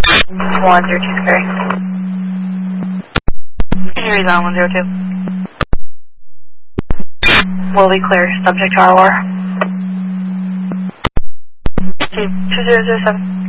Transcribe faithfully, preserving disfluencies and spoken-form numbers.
one zero two Scary. Henry's on one zero two. Will be clear. Subject to R O R. two zero zero seven.